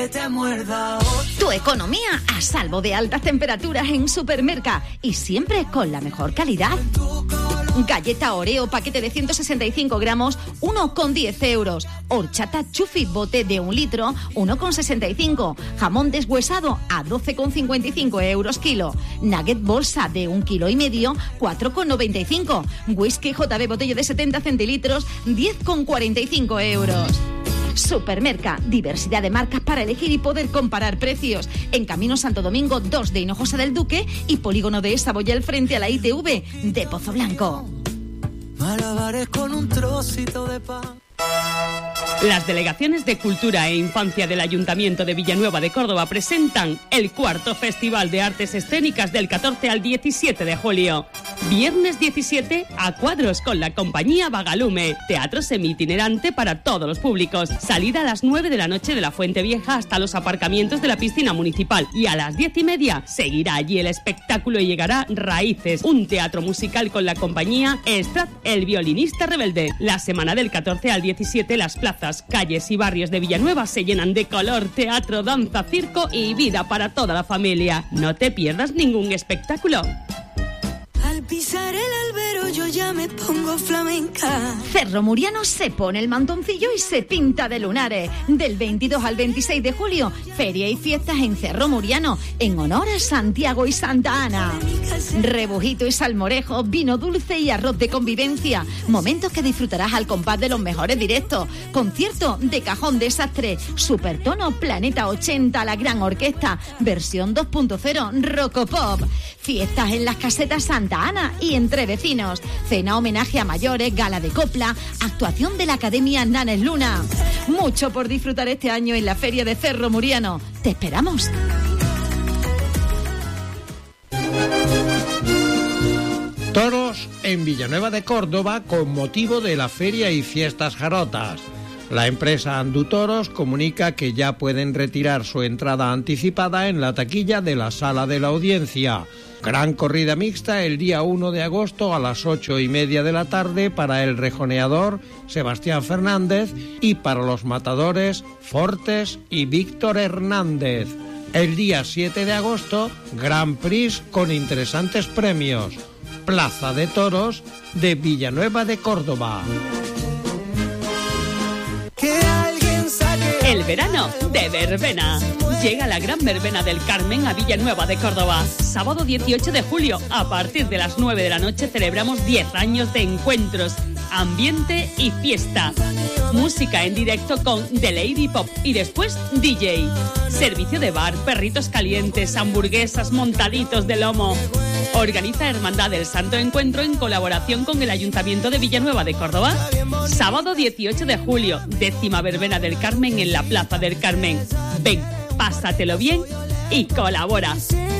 Tu economía a salvo de altas temperaturas en Supermerca y siempre con la mejor calidad. Galleta Oreo, paquete de 165 gramos, 1,10 euros. Horchata Chufi, bote de 1 litro, 1,65. Jamón deshuesado a 12,55 euros kilo. Nugget bolsa de 1,5 kilos, 4,95. Whisky JB, botella de 70 centilitros, 10,45 euros. Supermerca, diversidad de marcas para elegir y poder comparar precios. En Camino Santo Domingo 2 de Hinojosa del Duque y Polígono de Saboyal frente a la ITV de Pozo Blanco. Malabares con un trocito de pan. Las delegaciones de Cultura e Infancia del Ayuntamiento de Villanueva de Córdoba presentan el 4º Festival de Artes Escénicas del 14 al 17 de julio. Viernes 17 a cuadros con la compañía Vagalume, teatro semi-itinerante para todos los públicos. Salida a las 9 de la noche de la Fuente Vieja hasta los aparcamientos de la piscina municipal y a las 10:30 seguirá allí el espectáculo y llegará Raíces, un teatro musical con la compañía Estrat, el violinista rebelde. La semana del 14 al 17 las plazas, calles y barrios de Villanueva se llenan de color, teatro, danza, circo y vida para toda la familia. No te pierdas ningún espectáculo. Al pisar el albero yo ya me pongo flamenca. Cerro Muriano se pone el mantoncillo y se pinta de lunares. Del 22 al 26 de julio, feria y fiestas en Cerro Muriano, en honor a Santiago y Santa Ana. Rebujito y salmorejo, vino dulce y arroz de convivencia. Momentos que disfrutarás al compás de los mejores directos. Concierto de Cajón Desastre, Supertono, Planeta 80, la gran orquesta, versión 2.0, Rocopop. Fiestas en las casetas Santa Ana y entre vecinos. Cena homenaje a mayores, gala de copla, actuación de la Academia Nanes Luna. Mucho por disfrutar este año en la Feria de Cerro Muriano. ¡Te esperamos! Toros en Villanueva de Córdoba con motivo de la Feria y Fiestas Jarotas. La empresa Andutoros comunica que ya pueden retirar su entrada anticipada en la taquilla de la Sala de la Audiencia. Gran corrida mixta el día 1 de agosto a las 8:30 de la tarde para el rejoneador Sebastián Fernández y para los matadores Fortes y Víctor Hernández. El día 7 de agosto, Gran Prix con interesantes premios. Plaza de Toros de Villanueva de Córdoba. El verano de verbena. Llega la gran verbena del Carmen a Villanueva de Córdoba. Sábado 18 de julio, a partir de las 9 de la noche, celebramos 10 años de encuentros, ambiente y fiesta. Música en directo con The Lady Pop y después DJ. Servicio de bar, perritos calientes, hamburguesas, montaditos de lomo. Organiza Hermandad del Santo Encuentro en colaboración con el Ayuntamiento de Villanueva de Córdoba. Sábado 18 de julio, 10ª verbena del Carmen en la Plaza del Carmen. Ven, pásatelo bien y colabora.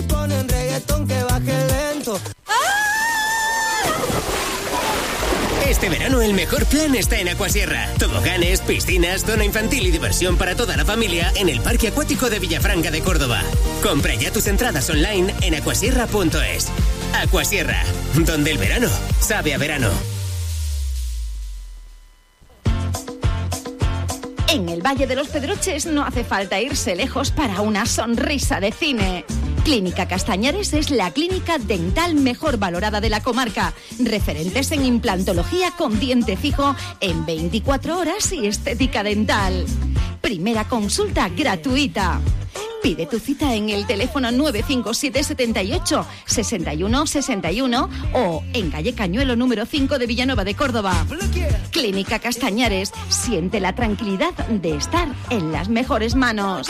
Este verano el mejor plan está en Aquasierra. Toboganes, piscinas, zona infantil y diversión para toda la familia en el Parque Acuático de Villafranca de Córdoba. Compra ya tus entradas online en aquasierra.es. Aquasierra, donde el verano sabe a verano. En el Valle de los Pedroches no hace falta irse lejos para una sonrisa de cine. Clínica Castañares es la clínica dental mejor valorada de la comarca. Referentes en implantología con diente fijo en 24 horas y estética dental. Primera consulta gratuita. Pide tu cita en el teléfono 957 78 61 61 o en calle Cañuelo número 5 de Villanueva de Córdoba. Clínica Castañares, siente la tranquilidad de estar en las mejores manos.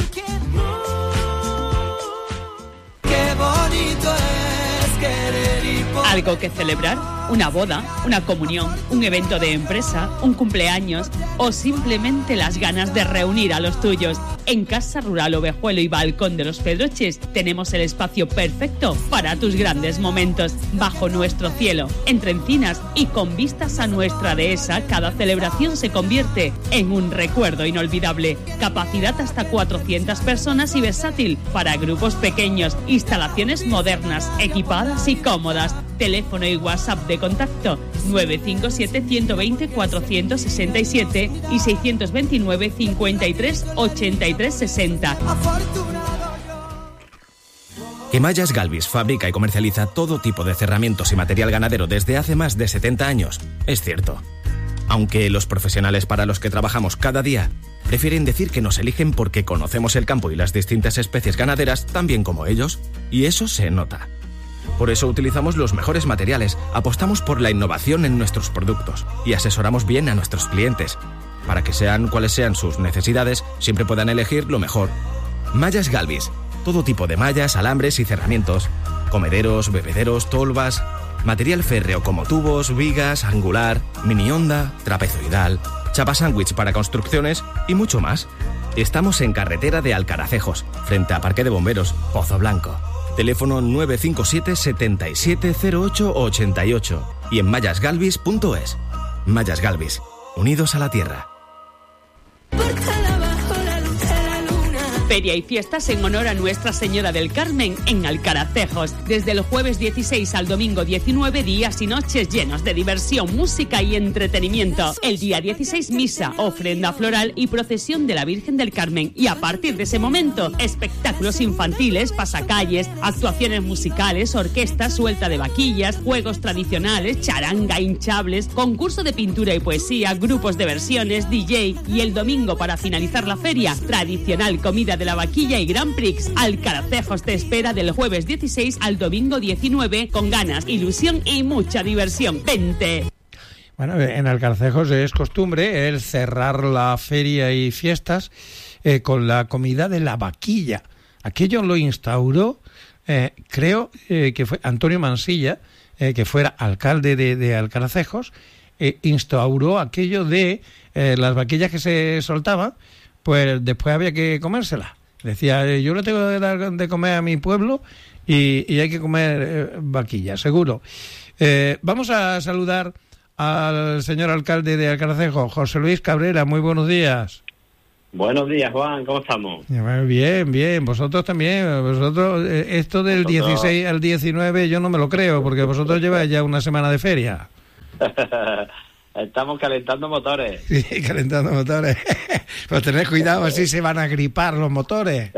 Qué bonito es querer y poder. ¿Algo que celebrar? ¿Una boda? ¿Una comunión? ¿Un evento de empresa? ¿Un cumpleaños? ¿O simplemente las ganas de reunir a los tuyos? En Casa Rural Ovejuelo y Balcón de los Pedroches tenemos el espacio perfecto para tus grandes momentos. Bajo nuestro cielo, entre encinas y con vistas a nuestra dehesa, cada celebración se convierte en un recuerdo inolvidable. Capacidad hasta 400 personas y versátil para grupos pequeños. Instalaciones modernas, equipadas y cómodas. Teléfono y WhatsApp de contacto 957 120 467 y 629 53 83 60. Emallas Galvis fabrica y comercializa todo tipo de cerramientos y material ganadero desde hace más de 70 años. Es cierto. Aunque los profesionales para los que trabajamos cada día prefieren decir que nos eligen porque conocemos el campo y las distintas especies ganaderas tan bien como ellos, y eso se nota. Por eso utilizamos los mejores materiales, apostamos por la innovación en nuestros productos y asesoramos bien a nuestros clientes. Para que sean cuales sean sus necesidades, siempre puedan elegir lo mejor. Mallas Galvis. Todo tipo de mallas, alambres y cerramientos. Comederos, bebederos, tolvas. Material férreo como tubos, vigas, angular, mini onda, trapezoidal, chapa sándwich para construcciones y mucho más. Estamos en carretera de Alcaracejos, frente a Parque de Bomberos, Pozo Blanco. Teléfono 957 7708 88 y en mallasgalvis.es. Mallas Galvis, unidos a la tierra. Feria y fiestas en honor a Nuestra Señora del Carmen en Alcaracejos. Desde el jueves 16 al domingo 19, días y noches llenos de diversión, música y entretenimiento. El día 16, misa, ofrenda floral y procesión de la Virgen del Carmen. Y a partir de ese momento, espectáculos infantiles, pasacalles, actuaciones musicales, orquesta, suelta de vaquillas, juegos tradicionales, charanga, hinchables, concurso de pintura y poesía, grupos de versiones, DJ y el domingo para finalizar la feria, tradicional comida de la vaquilla y Grand Prix. Alcaracejos te espera del jueves 16 al domingo 19 con ganas, ilusión y mucha diversión. ¡Vente! Bueno, en Alcaracejos es costumbre el cerrar la feria y fiestas con la comida de la vaquilla. Aquello lo instauró, creo que fue Antonio Mansilla, que fuera alcalde de Alcaracejos, instauró aquello de las vaquillas que se soltaban, pues después había que comérselas. Decía, yo le tengo que dar de comer a mi pueblo y hay que comer vaquilla, seguro. Vamos a saludar al señor alcalde de Alcaracejos, José Luis Cabrera. Muy buenos días. Buenos días, Juan. ¿Cómo estamos? Bien, bien. Vosotros también. Vosotros, esto del 16 al 19 yo no me lo creo, porque vosotros lleváis ya una semana de feria. Estamos calentando motores. Sí, calentando motores. Pues tened cuidado, así se van a gripar los motores.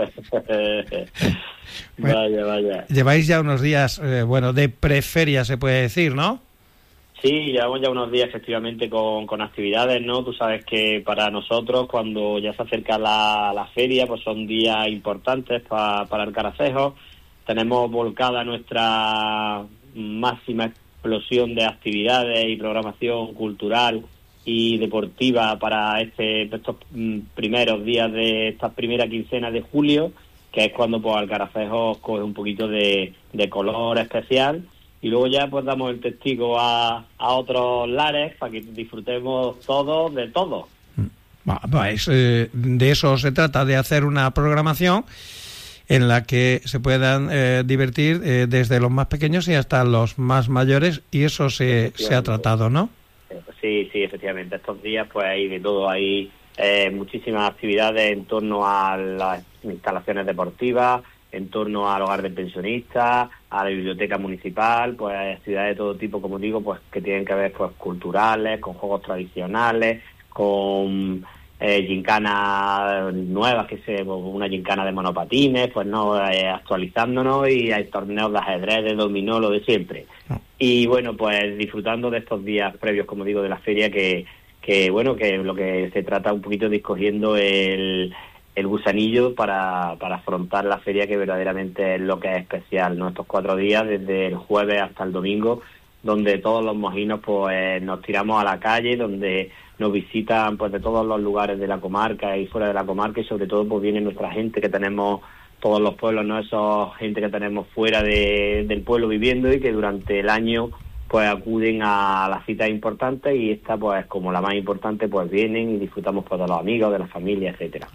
Bueno, vaya. Lleváis ya unos días, de preferia, se puede decir, ¿no? Sí, llevamos ya unos días efectivamente con actividades, ¿no? Tú sabes que para nosotros, cuando ya se acerca la feria, pues son días importantes para Alcaracejos. Tenemos volcada nuestra máxima explosión de actividades y programación cultural y deportiva para estos primeros días de esta primera quincena de julio, que es cuando pues Alcaracejos coge un poquito de color especial, y luego ya pues damos el testigo a otros lares para que disfrutemos todos de todo. Pues, de eso se trata, de hacer una programación en la que se puedan divertir desde los más pequeños y hasta los más mayores, y eso se ha tratado, ¿no? Sí, efectivamente. Estos días pues hay de todo, hay muchísimas actividades en torno a las instalaciones deportivas, en torno al hogar del pensionista, a la biblioteca municipal, pues actividades de todo tipo, como digo, pues que tienen que ver pues culturales, con juegos tradicionales, con gincanas nuevas, una gincana de monopatines, pues no, actualizándonos, y hay torneos de ajedrez, de dominó, lo de siempre. Y bueno, pues disfrutando de estos días previos, como digo, de la feria, que lo que se trata un poquito de escogiendo el gusanillo para afrontar la feria, que verdaderamente es lo que es especial, ¿no? Estos 4 días, desde el jueves hasta el domingo, donde todos los mojinos pues nos tiramos a la calle, donde nos visitan pues de todos los lugares de la comarca y fuera de la comarca, y sobre todo pues viene nuestra gente que tenemos, todos los pueblos, ¿no? Esa gente que tenemos fuera del pueblo viviendo, y que durante el año pues acuden a las citas importantes, y esta pues como la más importante pues vienen y disfrutamos pues de los amigos, de la familia, etcétera.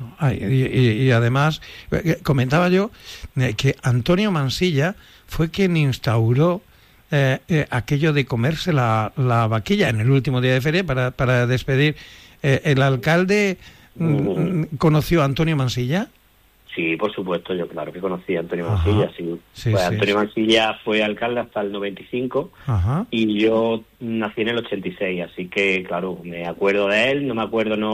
Y además comentaba yo que Antonio Mansilla fue quien instauró aquello de comerse la vaquilla en el último día de feria para despedir. ¿El alcalde conoció a Antonio Mansilla? Sí, por supuesto, yo claro que conocí a Antonio Mansilla, sí. Sí, Pues sí, Antonio sí. Mansilla fue alcalde hasta el 95 y yo nací en el 86, así que claro, me acuerdo de él, no me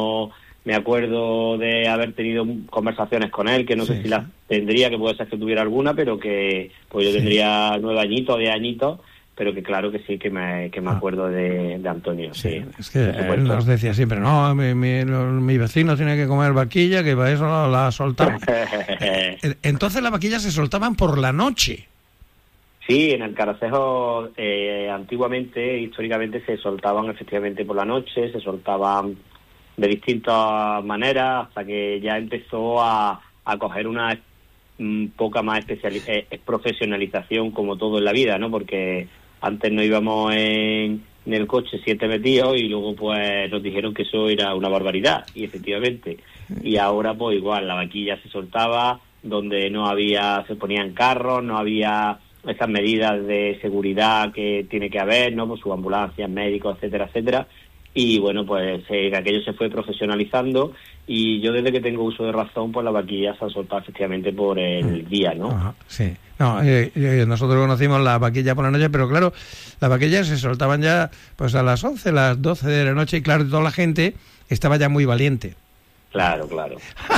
acuerdo de haber tenido conversaciones con él, que no sé si las tendría, que puede ser que tuviera alguna, pero que pues yo tendría 9 añitos, 10 añitos, pero que claro que sí, que me acuerdo de Antonio. Sí, es que él nos decía siempre, no, mi vecino tiene que comer vaquilla, que para eso la soltaban. Entonces las vaquillas se soltaban por la noche. Sí, en el Caracejo antiguamente, históricamente, se soltaban efectivamente por la noche, se soltaban de distintas maneras, hasta que ya empezó a coger una poca más profesionalización, como todo en la vida, ¿no? Porque antes no íbamos en el coche 7 metidos y luego pues nos dijeron que eso era una barbaridad, y efectivamente. Y ahora pues igual, la vaquilla se soltaba donde no había, se ponían carros, no había esas medidas de seguridad que tiene que haber, ¿no? Pues sus ambulancias, médicos, etcétera, etcétera. Y bueno, pues aquello se fue profesionalizando, y yo desde que tengo uso de razón, pues la vaquilla se ha soltado efectivamente por el día, ¿no? Ajá, sí. No, nosotros conocimos la vaquilla por la noche, pero claro, las vaquillas se soltaban ya pues a las 11, las 12 de la noche, y claro, toda la gente estaba ya muy valiente. Claro, claro.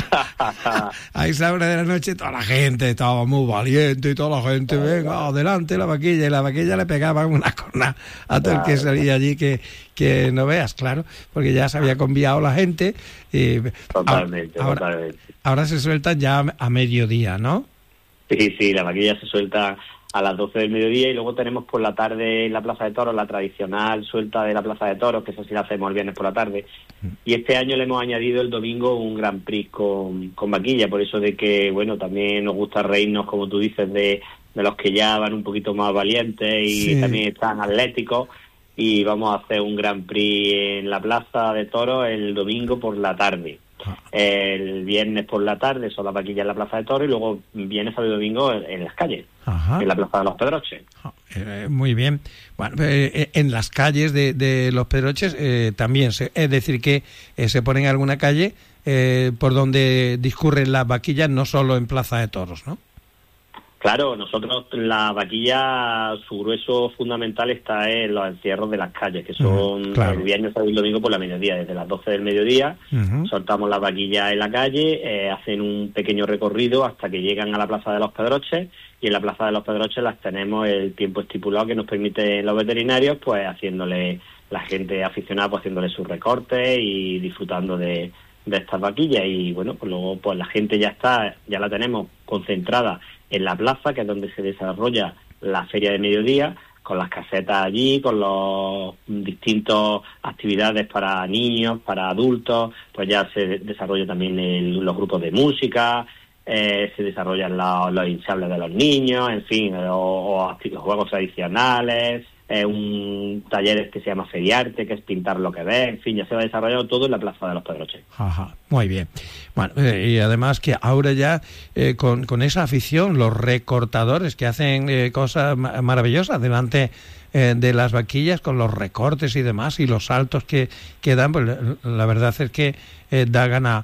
A esa hora de la noche toda la gente estaba muy valiente, y toda la gente, venga, adelante la vaquilla, y la vaquilla le pegaba una corna a todo el que salía allí, que no veas, claro, porque ya se había conviado la gente. Y totalmente. Ahora se sueltan ya a mediodía, ¿no? Sí, la vaquilla se suelta a las 12 del mediodía, y luego tenemos por la tarde en la Plaza de Toros la tradicional suelta de la Plaza de Toros, que eso sí la hacemos el viernes por la tarde, y este año le hemos añadido el domingo un Grand Prix con vaquilla, por eso de que, bueno, también nos gusta reírnos, como tú dices, de los que ya van un poquito más valientes y también están atléticos, y vamos a hacer un Grand Prix en la Plaza de Toros el domingo por la tarde. El viernes por la tarde son las vaquillas en la Plaza de Toros, y luego viernes, sábado y domingo en las calles, en la Plaza de los Pedroches. Muy bien. Bueno, en las calles de los Pedroches también, es decir, que se pone en alguna calle por donde discurren las vaquillas, no solo en Plaza de Toros, ¿no? Claro, nosotros la vaquilla, su grueso fundamental está en los encierros de las calles, que son el viernes, sábado y domingo por la mediodía, desde las 12 del mediodía. Soltamos las vaquillas en la calle, hacen un pequeño recorrido hasta que llegan a la Plaza de los Pedroches, y en la Plaza de los Pedroches las tenemos el tiempo estipulado que nos permiten los veterinarios, pues haciéndole, la gente aficionada, pues haciéndole sus recortes y disfrutando de estas vaquillas. Y bueno, pues luego pues la gente ya la tenemos concentrada en la plaza, que es donde se desarrolla la feria de mediodía, con las casetas allí, con los distintos actividades para niños, para adultos, pues ya se desarrolla también los grupos de música, se desarrollan los hinchables de los niños, en fin, o juegos tradicionales, un taller que se llama Feriarte, que es pintar lo que ves, en fin, ya se va desarrollando todo en la Plaza de los Pedroches. Muy bien. Bueno, y además que ahora ya con esa afición, los recortadores que hacen cosas maravillosas delante de las vaquillas, con los recortes y demás, y los saltos que dan, pues la verdad es que da gana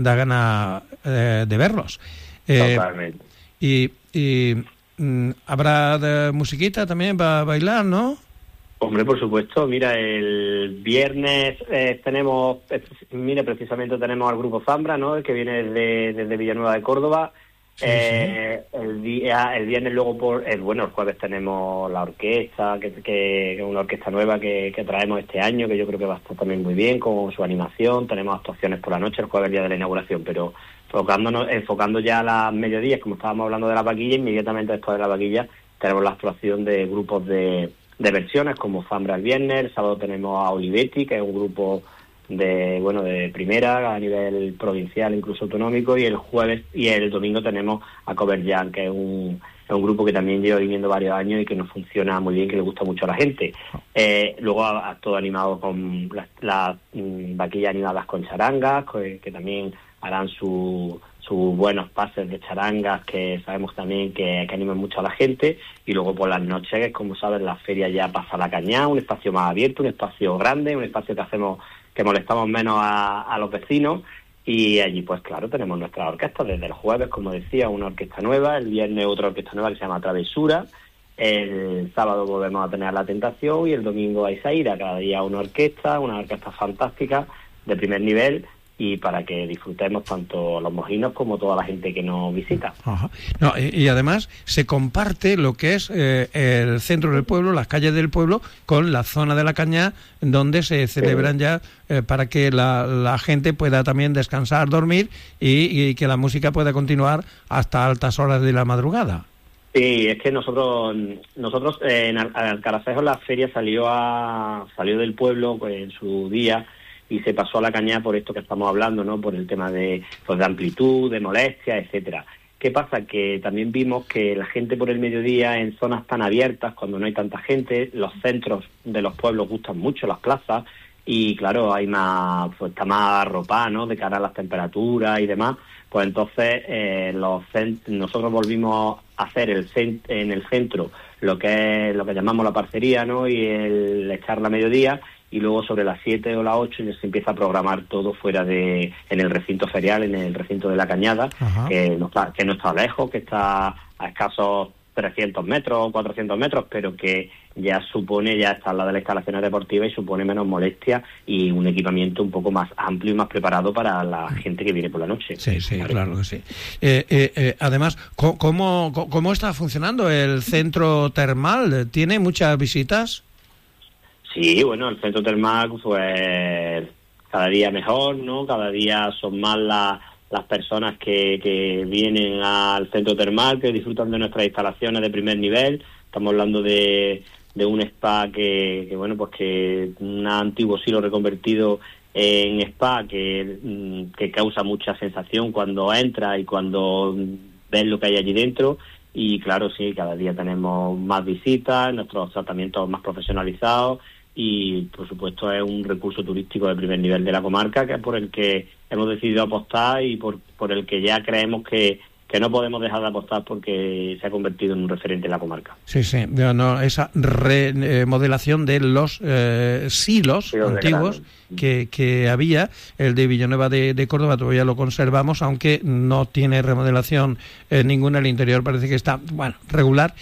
de verlos. Totalmente. Y habrá musiquita también para bailar, ¿no? Hombre, por supuesto. Mira, el viernes precisamente tenemos al grupo Zambra, ¿no? El que viene desde Villanueva de Córdoba. El viernes luego el jueves tenemos la orquesta, que es una orquesta nueva que traemos este año, que yo creo que va a estar también muy bien con su animación. Tenemos actuaciones por la noche, el jueves, el día de la inauguración, pero enfocando ya a las mediodías, como estábamos hablando de la vaquilla, inmediatamente después de la vaquilla tenemos la actuación de grupos de versiones, como Zambra el viernes. El sábado tenemos a Olivetti, que es un grupo de primera a nivel provincial, incluso autonómico, y el jueves y el domingo tenemos a Cover Jam, que es un grupo que también lleva viviendo varios años y que nos funciona muy bien, que le gusta mucho a la gente. Luego todo animado con las vaquillas animadas con charangas, que también harán sus buenos pases de charangas, que sabemos también que animan mucho a la gente. Y luego por las noches, como saben, la feria ya pasa a la Cañada, un espacio más abierto, un espacio grande, un espacio que molestamos menos a los vecinos, Y allí, pues claro, tenemos nuestra orquesta desde el jueves, como decía, una orquesta nueva, el viernes otra orquesta nueva que se llama Travesura, el sábado volvemos a tener La Tentación y el domingo a Isaíra, cada día una orquesta fantástica de primer nivel, y para que disfrutemos tanto los mojinos como toda la gente que nos visita. Ajá. No, y además se comparte lo que es el centro del pueblo, las calles del pueblo, con la zona de la Cañada, donde se celebran ya para que la gente pueda también descansar, dormir y que la música pueda continuar hasta altas horas de la madrugada. Sí, es que nosotros en Alcaracejo la feria salió del pueblo pues, en su día, y se pasó a la Cañada por esto que estamos hablando, ¿no? Por el tema de amplitud, de molestia, etcétera. ¿Qué pasa? Que también vimos que la gente por el mediodía, en zonas tan abiertas, cuando no hay tanta gente, los centros de los pueblos gustan mucho, las plazas, y claro, hay más, pues está más arropada, ¿no? De cara a las temperaturas y demás. Pues entonces nosotros volvimos a hacer en el centro lo que llamamos la parcería, ¿no? Y el echarla a mediodía, y luego sobre las 7 o las 8 ya se empieza a programar todo en el recinto ferial, en el recinto de la Cañada, que no está lejos, que está a escasos 300 metros o 400 metros, pero que ya está al lado de las instalaciones deportivas y supone menos molestia y un equipamiento un poco más amplio y más preparado para la gente que viene por la noche. Sí, claro que sí. Además, ¿cómo está funcionando el centro termal? ¿Tiene muchas visitas? Sí, bueno, el centro termal pues cada día mejor, ¿no? Cada día son más las personas que vienen al centro termal, que disfrutan de nuestras instalaciones de primer nivel. Estamos hablando de un spa que bueno, pues que un antiguo silo reconvertido en spa que causa mucha sensación cuando entra y cuando ves lo que hay allí dentro. Y claro, sí, cada día tenemos más visitas, nuestros tratamientos más profesionalizados, y por supuesto es un recurso turístico de primer nivel de la comarca, que es por el que hemos decidido apostar y por el que ya creemos que no podemos dejar de apostar, porque se ha convertido en un referente en la comarca. Sí, esa remodelación de los silos antiguos que había, el de Villanueva de Córdoba todavía lo conservamos, aunque no tiene remodelación ninguna. El interior parece que está, regular.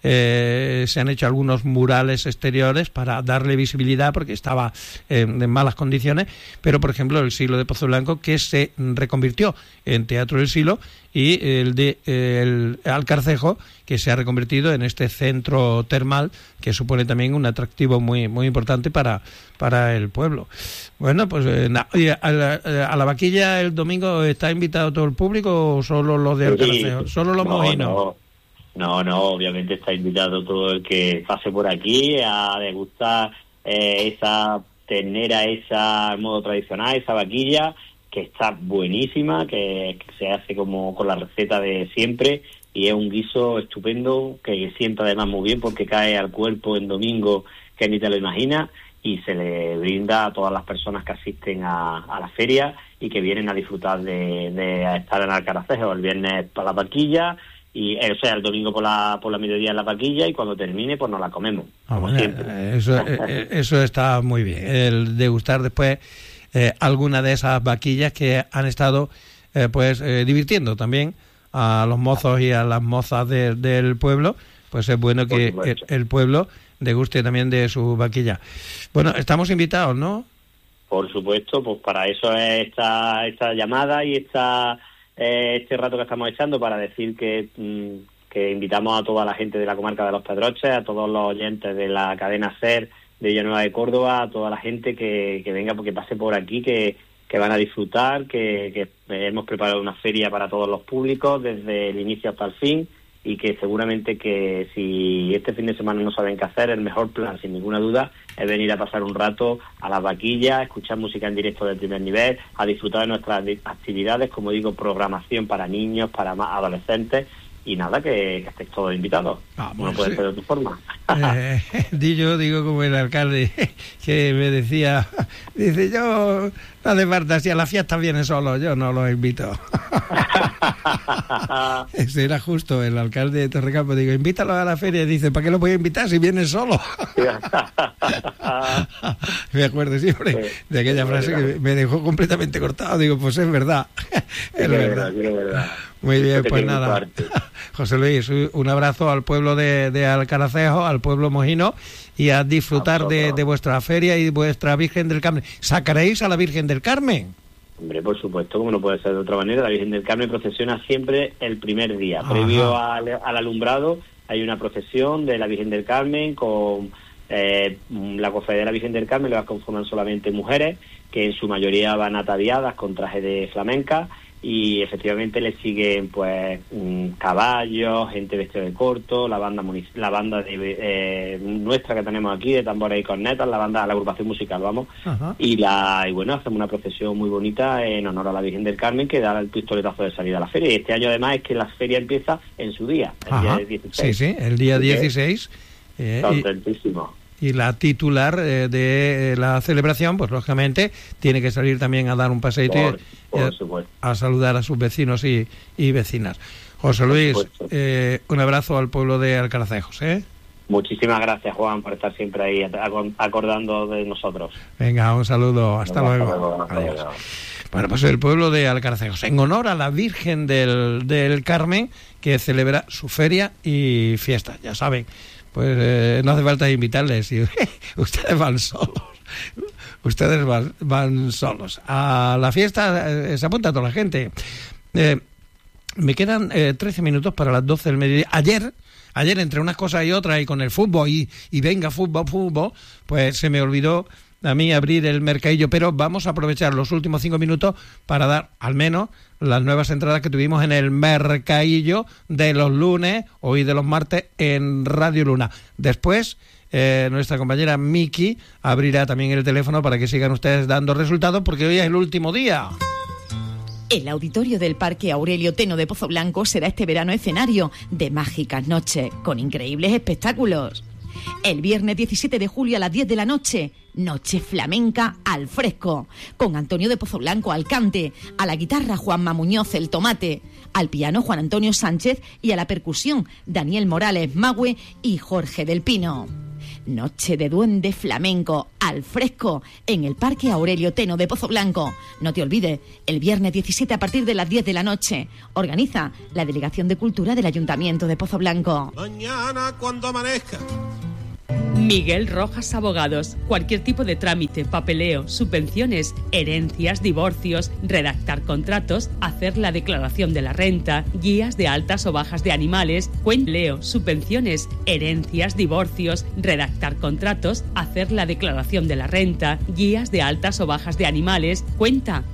Se han hecho algunos murales exteriores para darle visibilidad, porque estaba en malas condiciones, pero por ejemplo el Silo de Pozo Blanco, que se reconvirtió en Teatro del Silo, y el de el Alcarcejo, que se ha reconvertido en este centro termal, que supone también un atractivo muy muy importante para el pueblo. Bueno, pues a la vaquilla el domingo está invitado todo el público, o solo los de Alcarcejo, solo los mojinos. No, obviamente está invitado todo el que pase por aquí a degustar esa ternera, esa modo tradicional, esa vaquilla, que está buenísima, que se hace como con la receta de siempre, y es un guiso estupendo, que sienta además muy bien, porque cae al cuerpo en domingo que ni te lo imaginas, y se le brinda a todas las personas que asisten a la feria y que vienen a disfrutar de estar en Alcaracejo. El viernes para la vaquilla, y el domingo por la mediodía en la vaquilla, y cuando termine pues nos la comemos, como siempre. Eso está muy bien, el degustar después alguna de esas vaquillas que han estado divirtiendo también a los mozos y a las mozas del pueblo. Pues es bueno que el pueblo deguste también de su vaquilla. Bueno, estamos invitados, ¿no? Por supuesto, pues para eso es esta llamada y este rato que estamos echando, para decir que invitamos a toda la gente de la comarca de Los Pedroches, a todos los oyentes de la cadena SER de Villanueva de Córdoba, a toda la gente que venga, porque pase por aquí, que van a disfrutar, que hemos preparado una feria para todos los públicos desde el inicio hasta el fin, y que seguramente que si este fin de semana no saben qué hacer, el mejor plan, sin ninguna duda, es venir a pasar un rato a las vaquillas, escuchar música en directo del primer nivel, a disfrutar de nuestras actividades, como digo, programación para niños, para más adolescentes, y nada, que estéis todos invitados. No puede ser de otra forma. Yo digo como el alcalde que me decía, dice, yo no hace falta, si a la fiesta viene solo, yo no los invito. Ese era justo el alcalde de Torrecampo. Digo, invítalo a la feria. Y dice, ¿para qué lo voy a invitar si viene solo? Me acuerdo siempre de aquella frase que me dejó completamente cortado. Digo, pues es verdad. Es verdad. Muy bien, pues nada. José Luis, un abrazo al pueblo de Alcaracejo, al pueblo mojino, y a disfrutar de vuestra feria y vuestra Virgen del Carmen. ¿Sacaréis a la Virgen del Carmen? Hombre, por supuesto, como no puede ser de otra manera, la Virgen del Carmen procesiona siempre el primer día. Ajá. Previo al alumbrado hay una procesión de la Virgen del Carmen con la cofradía de la Virgen del Carmen, la conforman solamente mujeres, que en su mayoría van ataviadas con traje de flamenca, y efectivamente le siguen pues caballos, gente vestida de corto, la banda de nuestra que tenemos aquí de tambores y cornetas, la agrupación musical, vamos. Ajá. Y bueno, hacemos una procesión muy bonita en honor a la Virgen del Carmen, que da el pistoletazo de salida a la feria. Y este año además es que la feria empieza en su día, el día 16. Sí, el día 16. Contentísimo. Y la titular de la celebración, pues lógicamente tiene que salir también a dar un paseíto a saludar a sus vecinos y vecinas. José Luis, un abrazo al pueblo de Alcaracejos, ¿eh? Muchísimas gracias, Juan, por estar siempre ahí acordando de nosotros. Venga, un saludo, hasta luego. Adiós. Bueno, pues el pueblo de Alcaracejos, en honor a la Virgen del Carmen, que celebra su feria y fiesta, ya saben. Pues no hace falta invitarles, ustedes van solos. Ustedes van solos. A la fiesta se apunta toda la gente. Me quedan 13 minutos para las 12 del mediodía. Ayer, entre unas cosas y otras, y con el fútbol, y venga fútbol, pues se me olvidó a mí abrir el mercadillo, pero vamos a aprovechar los últimos 5 minutos para dar al menos las nuevas entradas que tuvimos en el mercadillo de los lunes, hoy de los martes, en Radio Luna. Después, nuestra compañera Miki abrirá también el teléfono para que sigan ustedes dando resultados, porque hoy es el último día. El auditorio del Parque Aurelio Teno de Pozoblanco será este verano escenario de mágicas noches, con increíbles espectáculos. El viernes 17 de julio a las 10 de la noche, Noche Flamenca al Fresco, con Antonio de Pozoblanco al cante, a la guitarra Juanma Muñoz el Tomate, al piano Juan Antonio Sánchez y a la percusión Daniel Morales Magüe y Jorge del Pino. Noche de Duende Flamenco al Fresco en el Parque Aurelio Teno de Pozoblanco. No te olvides, el viernes 17 a partir de las 10 de la noche. Organiza la Delegación de Cultura del Ayuntamiento de Pozoblanco. Mañana cuando amanezca. Miguel Rojas Abogados. Cualquier tipo de trámite, papeleo, subvenciones, herencias, divorcios, redactar contratos, hacer la declaración de la renta, guías de altas o bajas de animales, cuentleo, subvenciones, herencias, divorcios, redactar contratos, hacer la declaración de la renta, guías de altas o bajas de animales, cuenta